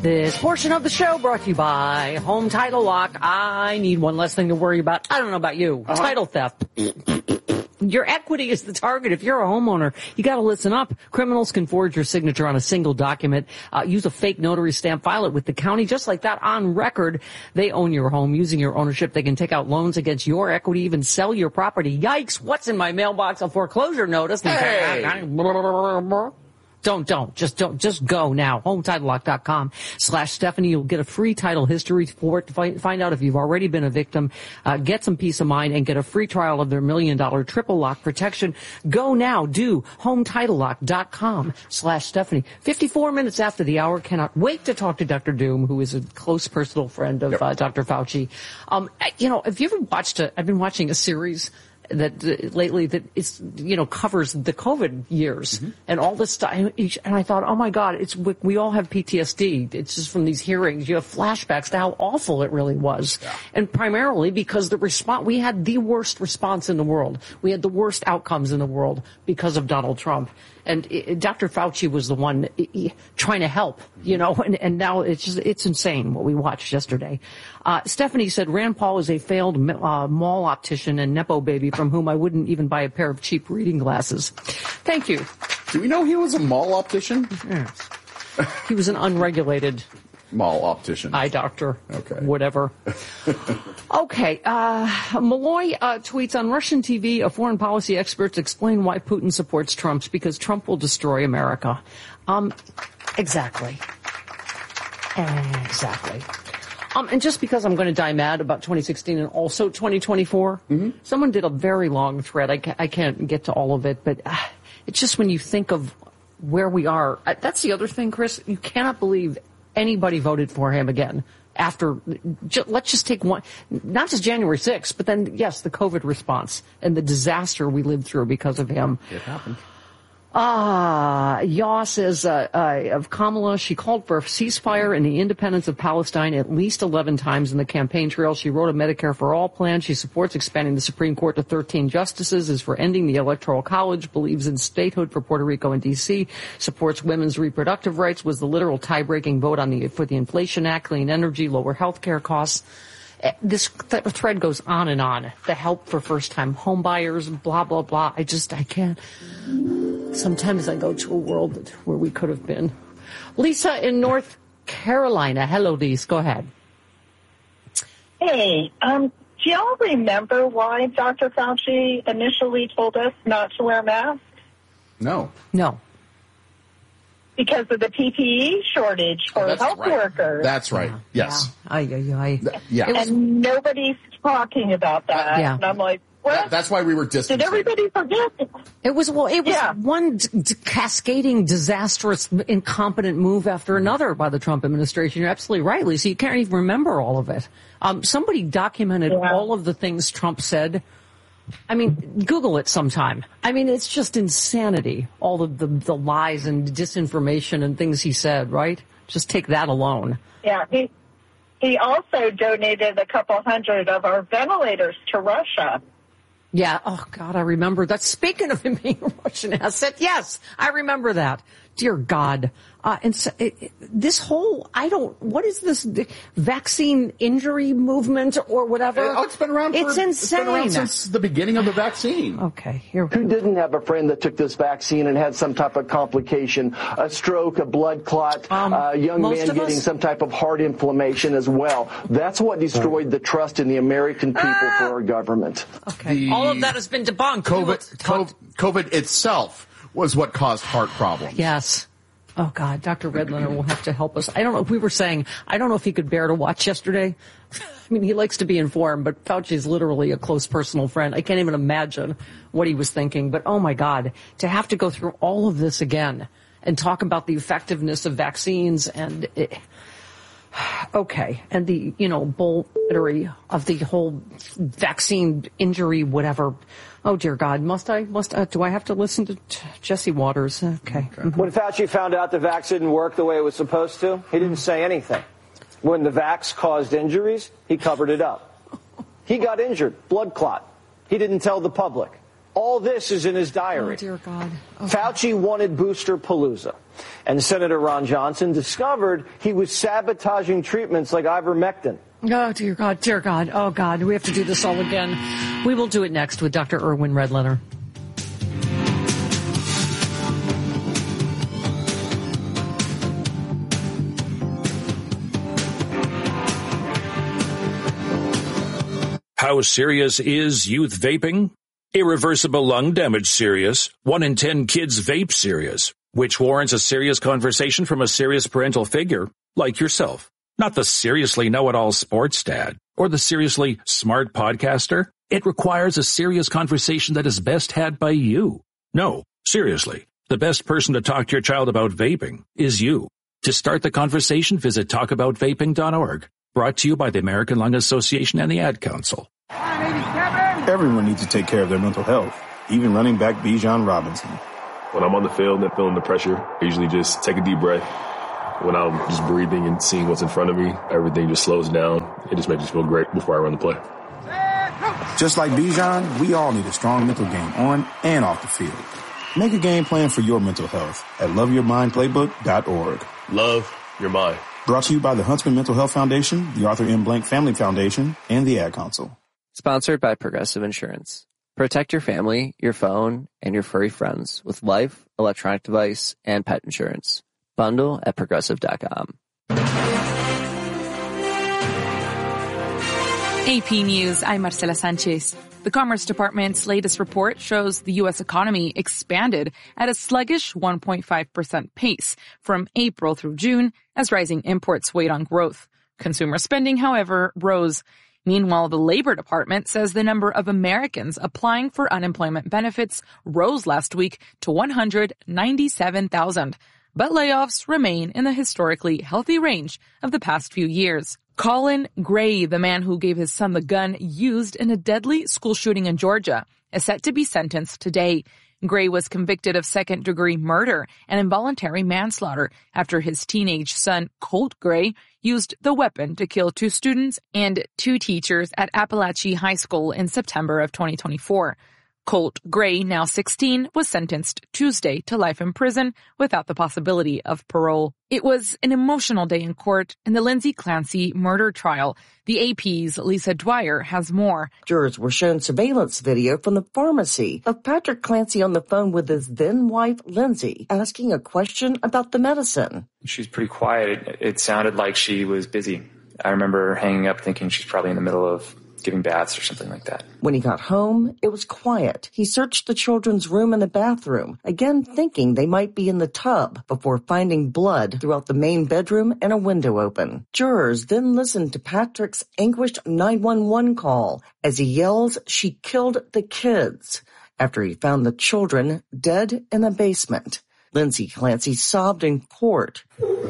This portion of the show brought to you by Home Title Lock. I need one less thing to worry about. I don't know about you. Title theft. Your equity is the target. If you're a homeowner, you got to listen up. Criminals can forge your signature on a single document, use a fake notary stamp, file it with the county, just like that on record. They own your home. Using your ownership, they can take out loans against your equity, even sell your property. Yikes, what's in my mailbox? A foreclosure notice. Hey. Just go now. HometitleLock.com/Stephanie. You'll get a free title history report to find out if you've already been a victim, get some peace of mind, and get a free trial of their $1 million triple lock protection. Go now. Do HometitleLock.com/Stephanie. 54 minutes after the hour. Cannot wait to talk to Dr. Doom, who is a close personal friend of Dr. Fauci. Have you ever watched I've been watching a series that lately that is, covers the COVID years and all this stuff. And I thought, oh my God, we all have PTSD. It's just from these hearings. You have flashbacks to how awful it really was. Yeah. And primarily because we had the worst response in the world. We had the worst outcomes in the world because of Donald Trump. And Dr. Fauci was the one trying to help, and now it's insane what we watched yesterday. Stephanie said Rand Paul is a failed mall optician and Nepo baby from whom I wouldn't even buy a pair of cheap reading glasses. Thank you. Do we know he was a mall optician? Yes. He was an unregulated mall optician. Eye doctor. Okay. Whatever. Okay. Malloy tweets on Russian TV, foreign policy experts explain why Putin supports Trump, because Trump will destroy America. Exactly. And just because I'm going to die mad about 2016 and also 2024, someone did a very long thread. I can't get to all of it, but it's just when you think of where we are. That's the other thing, Chris. You cannot believe anybody voted for him again after, let's just take one, not just January 6th, but then, yes, the COVID response and the disaster we lived through because of him. It happened. Yaw says, of Kamala, she called for a ceasefire and the independence of Palestine at least 11 times in the campaign trail. She wrote a Medicare for All plan. She supports expanding the Supreme Court to 13 justices, is for ending the Electoral College, believes in statehood for Puerto Rico and D.C., supports women's reproductive rights, was the literal tie-breaking vote for the Inflation Act, clean energy, lower health care costs. This thread goes on and on. The help for first-time home buyers, blah, blah, blah. I can't. Sometimes I go to a world where we could have been. Lisa in North Carolina. Hello, Lisa. Go ahead. Hey, do y'all remember why Dr. Fauci initially told us not to wear masks? No. Because of the PPE shortage for health workers. That's right. Yes. Yeah. And nobody's talking about that. Yeah. And I'm like, what? That's why we were distancing. Did everybody forget? It was one cascading, disastrous, incompetent move after another by the Trump administration. You're absolutely right, Lisa. You can't even remember all of it. Somebody documented all of the things Trump said. I mean, Google it sometime. I mean, it's just insanity. All of the lies and disinformation and things he said, right? Just take that alone. Yeah. He also donated a couple hundred of our ventilators to Russia. Yeah. Oh, God, I remember that. Speaking of him being a Russian asset, yes, I remember that. Dear God. And so what is this vaccine injury movement or whatever? It's been around. It's insane. It's been around since the beginning of the vaccine. Okay. Who didn't have a friend that took this vaccine and had some type of complication, a stroke, a blood clot, a young man getting some type of heart inflammation as well? That's what destroyed the trust in the American people for our government. Okay. All of that has been debunked. COVID itself was what caused heart problems. Yes. Oh, God, Dr. Redlener will have to help us. I don't know if he could bear to watch yesterday. I mean, he likes to be informed, but Fauci is literally a close personal friend. I can't even imagine what he was thinking. But, oh, my God, to have to go through all of this again and talk about the effectiveness of vaccines and and the, bullshittery of the whole vaccine injury, whatever. Oh, dear God. Do I have to listen to Jesse Waters? Okay. When Fauci found out the vax didn't work the way it was supposed to, he didn't say anything. When the vax caused injuries, he covered it up. He got injured, blood clot. He didn't tell the public. All this is in his diary. Oh, dear God. Okay. Fauci wanted booster palooza. And Senator Ron Johnson discovered he was sabotaging treatments like ivermectin. Oh, dear God, dear God. Oh, God, we have to do this all again. We will do it next with Dr. Erwin Redlener. How serious is youth vaping? Irreversible lung damage serious. 1 in 10 kids vape serious, which warrants a serious conversation from a serious parental figure like yourself. Not the seriously know-it-all sports dad or the seriously smart podcaster. It requires a serious conversation that is best had by you. No, seriously, the best person to talk to your child about vaping is you. To start the conversation, visit talkaboutvaping.org. Brought to you by the American Lung Association and the Ad Council. Everyone needs to take care of their mental health, even running back Bijan Robinson. When I'm on the field and feeling the pressure, I usually just take a deep breath. When I'm just breathing and seeing what's in front of me, everything just slows down. It just makes me feel great before I run the play. Just like Bijan, we all need a strong mental game on and off the field. Make a game plan for your mental health at loveyourmindplaybook.org. Love your mind. Brought to you by the Huntsman Mental Health Foundation, the Arthur M. Blank Family Foundation, and the Ad Council. Sponsored by Progressive Insurance. Protect your family, your phone, and your furry friends with life, electronic device, and pet insurance. Bundle at Progressive.com. AP News, I'm Marcela Sanchez. The Commerce Department's latest report shows the U.S. economy expanded at a sluggish 1.5% pace from April through June as rising imports weighed on growth. Consumer spending, however, rose. Meanwhile, the Labor Department says the number of Americans applying for unemployment benefits rose last week to 197,000. But layoffs remain in the historically healthy range of the past few years. Colin Gray, the man who gave his son the gun used in a deadly school shooting in Georgia, is set to be sentenced today. Gray was convicted of second-degree murder and involuntary manslaughter after his teenage son, Colt Gray, used the weapon to kill 2 students and 2 teachers at Appalachia High School in September of 2024. Colt Gray, now 16, was sentenced Tuesday to life in prison without the possibility of parole. It was an emotional day in court in the Lindsay Clancy murder trial. The AP's Lisa Dwyer has more. Jurors were shown surveillance video from the pharmacy of Patrick Clancy on the phone with his then-wife, Lindsay, asking a question about the medicine. She was pretty quiet. It sounded like she was busy. I remember hanging up thinking she's probably in the middle of giving baths or something like that. When he got home, it was quiet. He searched the children's room and the bathroom, again thinking they might be in the tub, before finding blood throughout the main bedroom and a window open. Jurors then listened to Patrick's anguished 911 call as he yells, "She killed the kids," after he found the children dead in the basement. Lindsay Clancy sobbed in court.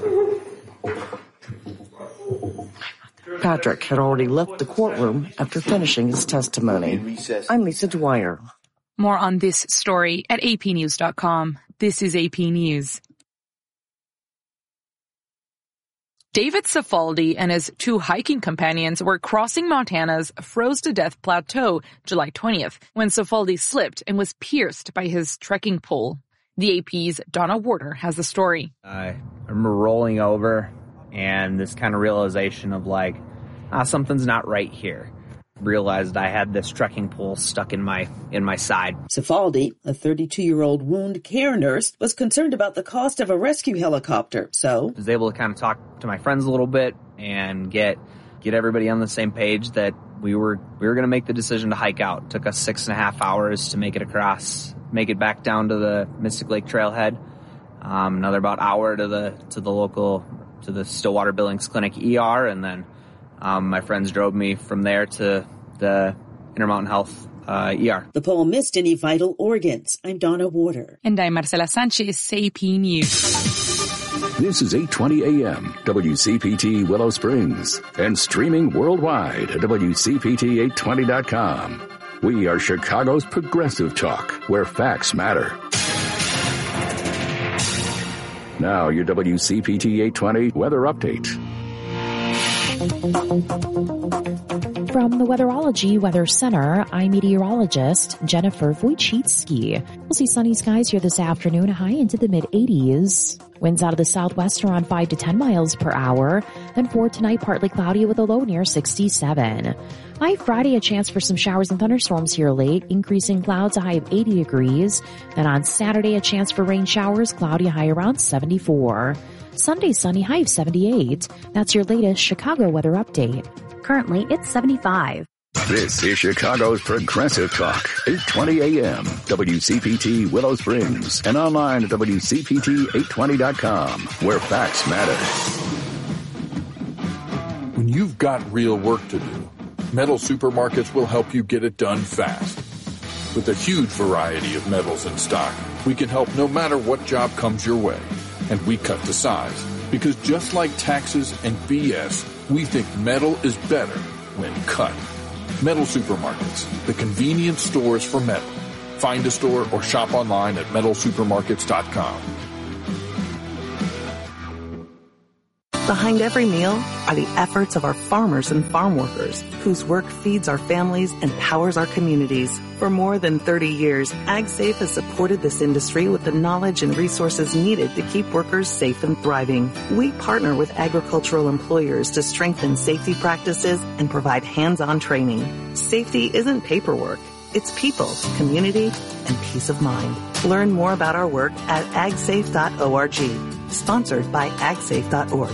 Patrick had already left the courtroom after finishing his testimony. I'm Lisa Dwyer. More on this story at apnews.com. This is AP News. David Cifaldi and his 2 hiking companions were crossing Montana's froze-to-death plateau July 20th when Cifaldi slipped and was pierced by his trekking pole. The AP's Donna Warder has the story. I remember rolling over and this kind of realization of something's not right here. Realized I had this trekking pole stuck in my side. Cifaldi, a 32-year-old wound care nurse, was concerned about the cost of a rescue helicopter, so I was able to kind of talk to my friends a little bit and get everybody on the same page that we were going to make the decision to hike out. It took us 6.5 hours to make it across, make it back down to the Mystic Lake Trailhead. Another about hour to the Stillwater Billings Clinic ER, and then my friends drove me from there to the Intermountain Health ER. The pole missed any vital organs. I'm Donna Warder. And I'm Marcela Sanchez, AP News. This is 820 AM, WCPT Willow Springs, and streaming worldwide at WCPT820.com. We are Chicago's progressive talk, where facts matter. Now, your WCPT 820 weather update. From the Weatherology Weather Center, I'm meteorologist Jennifer Wojcicki. We'll see sunny skies here this afternoon, a high into the mid-80s. Winds out of the southwest around 5 to 10 miles per hour. Then for tonight, partly cloudy with a low near 67. By Friday, a chance for some showers and thunderstorms here late, increasing clouds, a high of 80 degrees. Then on Saturday, a chance for rain showers, cloudy, high around 74. Sunday, sunny, high of 78. That's your latest Chicago weather update. Currently, it's 75. This is Chicago's Progressive Talk, 820 AM, WCPT Willow Springs, and online at WCPT820.com, where facts matter. When you've got real work to do, Metal Supermarkets will help you get it done fast. With a huge variety of metals in stock, we can help no matter what job comes your way. And we cut to size, because just like taxes and BS, we think metal is better when cut. Metal Supermarkets, the convenience stores for metal. Find a store or shop online at metalsupermarkets.com. Behind every meal are the efforts of our farmers and farm workers, whose work feeds our families and powers our communities. For more than 30 years, AgSafe has supported this industry with the knowledge and resources needed to keep workers safe and thriving. We partner with agricultural employers to strengthen safety practices and provide hands-on training. Safety isn't paperwork. It's people, community, and peace of mind. Learn more about our work at agsafe.org. Sponsored by agsafe.org.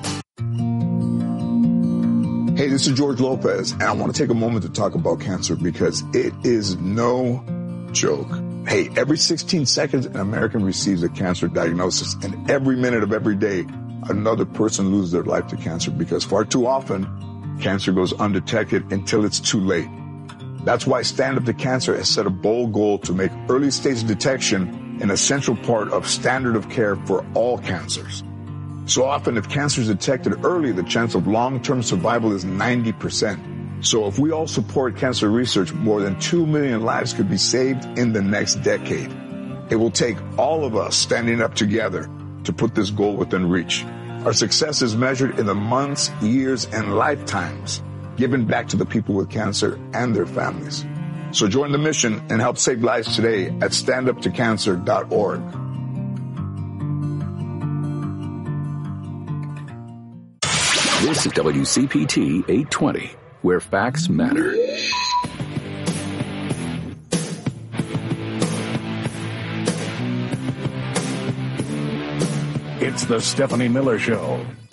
Hey, this is George Lopez, and I want to take a moment to talk about cancer because it is no joke. Hey, every 16 seconds, an American receives a cancer diagnosis, and every minute of every day, another person loses their life to cancer because far too often, cancer goes undetected until it's too late. That's why Stand Up to Cancer has set a bold goal to make early stage detection an essential part of standard of care for all cancers. So often, if cancer is detected early, the chance of long-term survival is 90%. So if we all support cancer research, more than 2 million lives could be saved in the next decade. It will take all of us standing up together to put this goal within reach. Our success is measured in the months, years, and lifetimes given back to the people with cancer and their families. So join the mission and help save lives today at standuptocancer.org. This is WCPT 820, where facts matter. It's the Stephanie Miller Show.